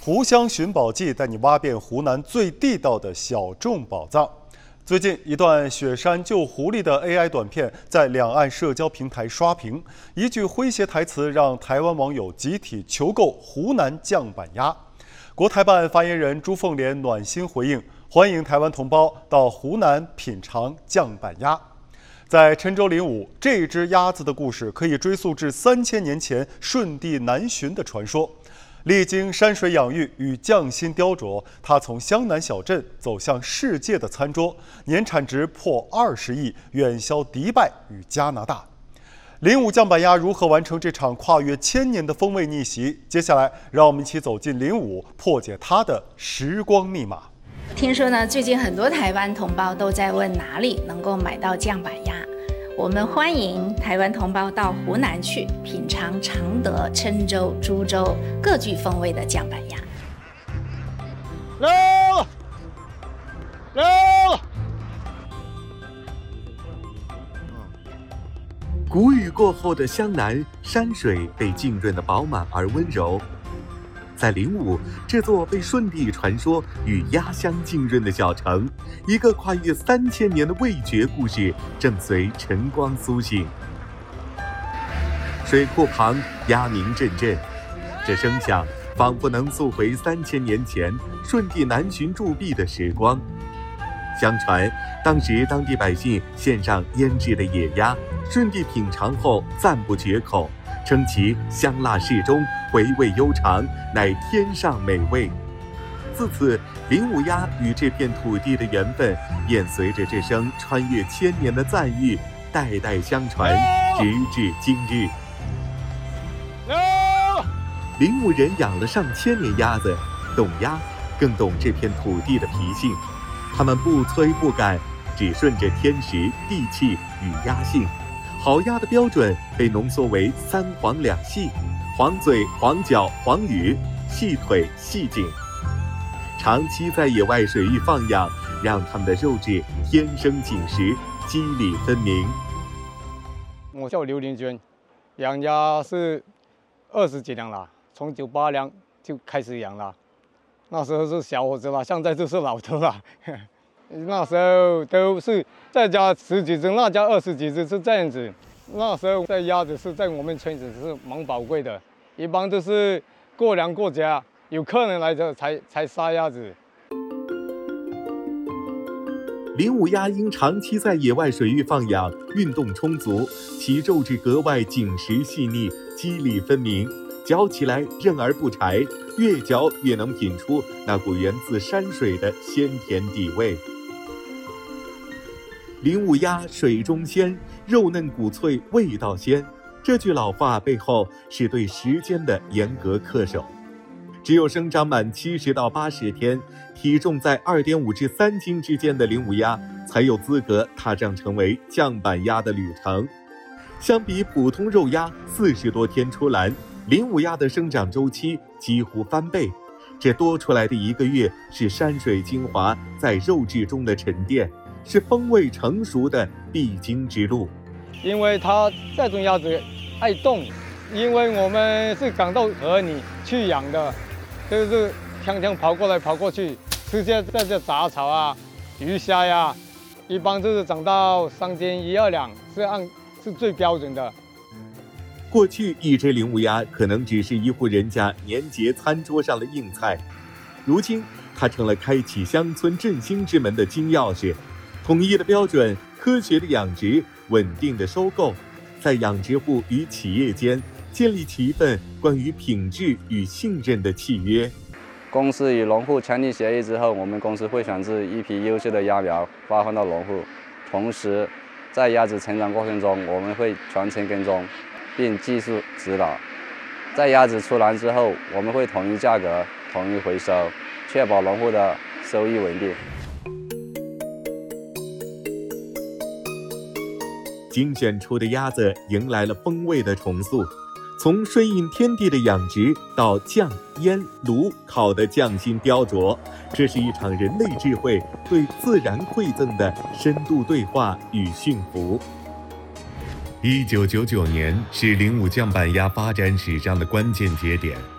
湖湘寻宝记带你挖遍湖南最地道的小众宝藏。最近，一段雪山救狐狸的 AI 短片在两岸社交平台刷屏，一句诙谐台词让台湾网友集体求购湖南酱板鸭。国台办发言人朱凤莲暖心回应，欢迎台湾同胞到湖南品尝酱板鸭。在郴州灵武，这只鸭子的故事可以追溯至3000年前舜帝南巡的传说。历经山水养育与匠心雕琢，它从湘南小镇走向世界的餐桌，年产值破20亿，远销迪拜与加拿大。灵武酱板鸭如何完成这场跨越1000年的风味逆袭？接下来，让我们一起走进灵武，破解它的时光密码。 听说呢，最近很多台湾同胞都在问哪里能够买到酱板鸭。我们欢迎台湾同胞到湖南去品尝常德、郴州、株洲各具风味的酱板鸭。 谷雨过后的湘南，山水被浸润得饱满而温柔。在灵武这座被舜帝传说与鸭香浸润的小城，一个跨越3000年的味觉故事正随晨光苏醒。水库旁鸭鸣阵阵，这声响仿佛能溯回3000年前舜帝南巡驻跸的时光。相传，当时当地百姓献上腌制的野鸭，舜帝品尝后赞不绝口，称其香辣适中，回味悠长，乃天上美味。自此，灵武鸭与这片土地的缘分，便随着这声穿越1000年的赞誉，代代相传，直至今日。灵武人养了上千年鸭子，懂鸭，更懂这片土地的脾性。他们不催不赶，只顺着天时、地气与鸭性。好鸭的标准被浓缩为3黄2细：黄嘴、黄脚、黄羽，细腿、细颈。长期在野外水域放养，让它们的肉质天生紧实，肌理分明。 我叫刘林娟，养鸭是20几年了，从98年就开始养了。那时候是小伙子了，现在就是老头了。那时候都是在家10几只，那家20几只是这样子。那时候这鸭子是在我们村子是蛮宝贵的，一般都是过年过节有客人来这才杀鸭子。 灵武鸭因长期在野外水域放养，运动充足，其肉质格外紧实细腻，肌理分明。嚼起来韧而不柴，越嚼越能品出那股源自山水的鲜甜底味。灵武鸭水中鲜，肉嫩骨脆，味道鲜。这句老话背后是对时间的严格恪守。只有生长满70到80天，体重在2.5至3斤之间的灵武鸭，才有资格踏上成为酱板鸭的旅程。相比普通肉鸭40多天出栏，灵武鸭的生长周期几乎翻倍，这多出来的1个月是山水精华在肉质中的沉淀，是风味成熟的必经之路。 因为它这种鸭子爱动，因为我们是赶到河里去养的，就是天天跑过来跑过去，直接在这杂草啊、鱼虾呀，一般就是长到3斤1、2两，是最标准的。 过去一只灵武鸭可能只是一户人家年节餐桌上的硬菜，如今它成了开启乡村振兴之门的金钥匙。统一的标准，科学的养殖，稳定的收购，在养殖户与企业间建立起一份关于品质与信任的契约。 公司与农户签订协议之后，我们公司会选制一批优秀的鸭苗发放到农户，同时在鸭子成长过程中，我们会全程跟踪并技术指导。在鸭子出栏之后，我们会统一价格、统一回收，确保农户的收益稳定。 精选出的鸭子迎来了风味的重塑，从顺应天地的养殖到酱、腌、卤、烤的匠心雕琢，这是一场人类智慧对自然馈赠的深度对话与驯服。1999年是灵武酱板鸭发展史上的关键节点。